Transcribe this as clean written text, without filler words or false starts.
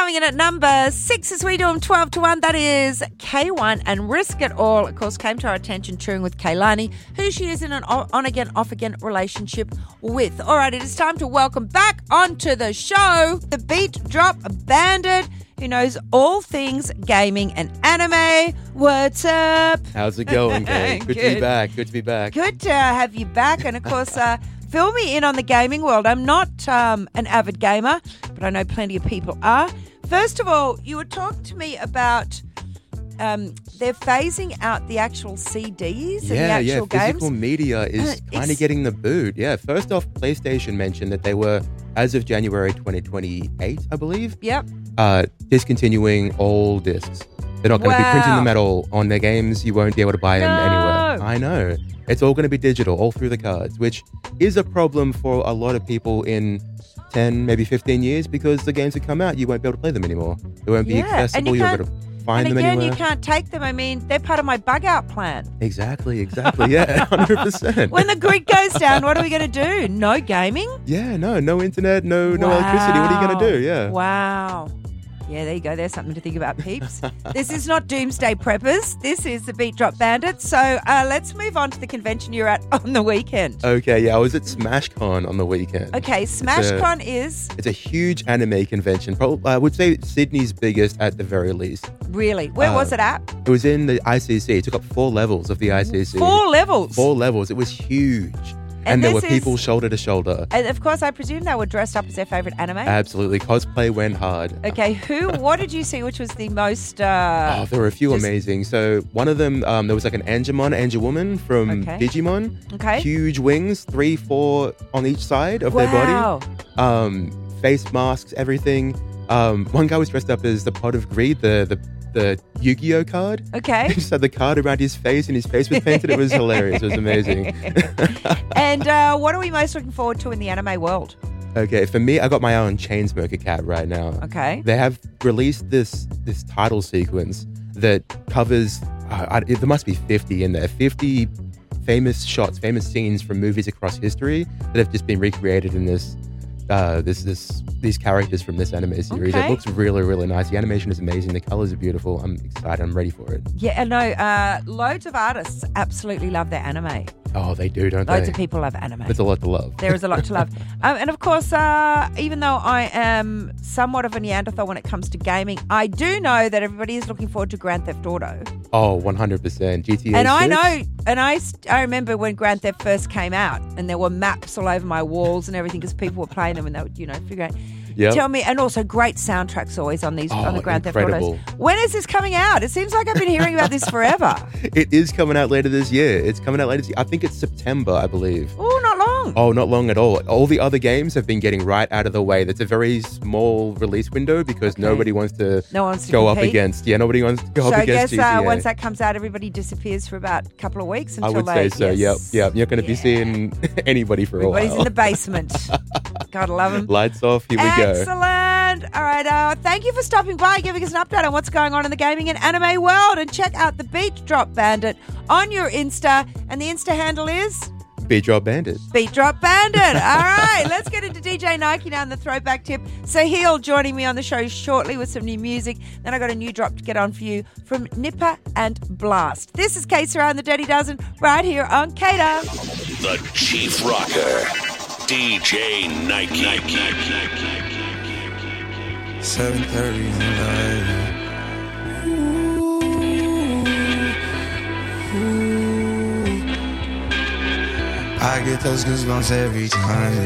coming in at number 6 as we do them 12 to 1. That is K1 and Risk It All. Of course, came to our attention touring with Kehlani, who she is in an on-again, off-again relationship with. All right, it is time to welcome back onto the show the Beat Drop Bandit, who knows all things gaming and anime. What's up? How's it going, Kate? Good to be back. Good to be back. Good to have you back. And, of course, fill me in on the gaming world. I'm not an avid gamer, but I know plenty of people are. First of all, you were talking to me about they're phasing out the actual CDs and the actual games. Physical media is kind of getting the boot. Yeah, first off, PlayStation mentioned that they were, as of January 2028, I believe. Yep. Discontinuing all discs. They're not going to be printing them at all on their games. You won't be able to buy them anywhere. I know. It's all going to be digital, all through the cards, which is a problem for a lot of people in 10, maybe 15 years, because the games that come out, you won't be able to play them anymore. They won't be accessible. You won't be able to find them anywhere. And again, you can't take them. I mean, they're part of my bug out plan. Exactly. Yeah, 100%. When the grid goes down, what are we going to do? No gaming? Yeah, no internet, no electricity. What are you going to do? Yeah. Wow. Yeah, there you go. There's something to think about, peeps. This is not Doomsday Preppers. This is the Beat Drop Bandit. So let's move on to the convention you're at on the weekend. Okay, yeah, I was at SmashCon on the weekend. Okay, SmashCon is? It's a huge anime convention. Probably, I would say Sydney's biggest at the very least. Really? Where was it at? It was in the ICC. It took up 4 levels of the ICC. 4 levels? 4 levels. It was huge. And there were people shoulder to shoulder. And of course, I presume they were dressed up as their favourite anime? Absolutely. Cosplay went hard. Okay, what did you see which was the most... there were a few amazing. So one of them, there was like an Angemon from Digimon. Okay. Huge wings, 3, 4 on each side of their body. Face masks, everything. One guy was dressed up as the Pot of Greed, the Yu-Gi-Oh card. Okay. He just had the card around his face and his face was painted. It was hilarious. It was amazing. And what are we most looking forward to in the anime world? Okay, for me, I got my own Chainsmoker cat right now. Okay. They have released this title sequence that covers, there must be 50 in there, 50 famous shots, famous scenes from movies across history that have just been recreated in these characters from this anime series. Okay. It looks really, really nice. The animation is amazing. The colors are beautiful. I'm excited. I'm ready for it. Yeah, no, loads of artists absolutely love their anime. Oh, they do, don't they? Loads of people love anime. There's a lot to love. There is a lot to love. And of course, even though I am somewhat of a Neanderthal when it comes to gaming, I do know that everybody is looking forward to Grand Theft Auto. Oh, 100%. GTA And 6? I know, and I remember when Grand Theft first came out and there were maps all over my walls and everything because people were playing them and they would, figure out. Yep. Tell me, and also great soundtracks always on the Grand Theft incredible. Autos. When is this coming out? It seems like I've been hearing about this forever. It is coming out later this year. It's coming out later this year. I think it's September, I believe. Oh, not long. Oh, not long at all. All the other games have been getting right out of the way. That's a very small release window because nobody wants to go up against. Yeah, nobody wants to go up against GTA. So I guess once that comes out, everybody disappears for about a couple of weeks until I would say so. Yes. Yep. You're going to be seeing anybody for a while. Everybody's in the basement. Gotta love them. Lights off. Here we go. Excellent. All right. Thank you for stopping by, giving us an update on what's going on in the gaming and anime world. And check out the Beat Drop Bandit on your Insta. And the Insta handle is? Beat Drop Bandit. Beat Drop Bandit. All right. Let's get into DJ Nike now in the throwback tip. Sahil joining me on the show shortly with some new music. Then I got a new drop to get on for you from Nipper and Blast. This is Kate Sarah and the Dirty Dozen right here on Cater. The Chief Rocker, DJ Nike. 7:30 in the night. I get those goosebumps every time.